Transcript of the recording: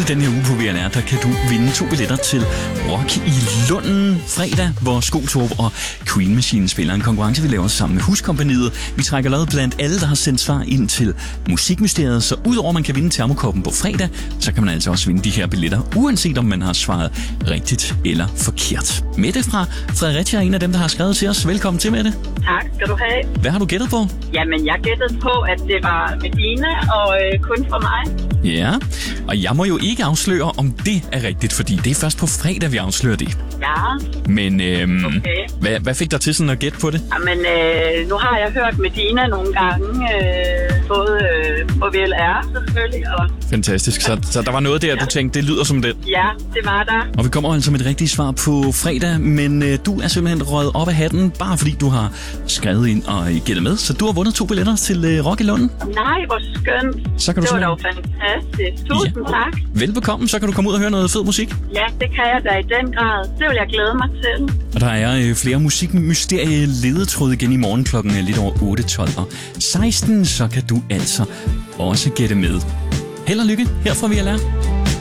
den her uge på VNR, der kan du vinde 2 billetter til Rock i Lunden fredag, hvor Skotorp og Queen Machine spiller en konkurrence, vi laver sammen med Huskompagniet. Vi trækker lod blandt alle, der har sendt svar ind til Musikmysteriet, så udover at man kan vinde termokoppen på fredag, så kan man altså også vinde de her billetter, uanset om man har svaret rigtigt eller forkert. Mette fra Fredericia er en af dem, der har skrevet til os. Velkommen til, Mette. Tak skal du have. Hvad har du gættet på? Jamen, jeg gættede på, at det var Medina og kun for mig. Ja, og jeg må jo ikke afsløre, om det er rigtigt, fordi det er først på fredag, vi afslører det. Ja. Men Okay. hvad fik dig til sådan at gætte på det? Jamen, nu har jeg hørt Medina nogle gange, både på VLR selvfølgelig. Og Fantastisk. Så der var noget der, du tænkte, det lyder som det. ja, det var der. Og vi kommer altså med et rigtigt svar på fredag, men du er simpelthen røget op af hatten, bare fordi du har skrevet ind og gættet med. Så du har vundet 2 billetter til Rock i Lunden. Nej, hvor skønt. Så kan du Det var simpelthen- dog fantastisk. Tusind tak. Velbekomme, så kan du komme ud og høre noget fed musik. Ja, det kan jeg da i den grad. Det vil jeg glæde mig til. Og der er flere musikmysterie-ledetråde igen i morgen klokken lidt over 8, 12 og 16, så kan du altså også gætte med. Held og lykke her fra VLR.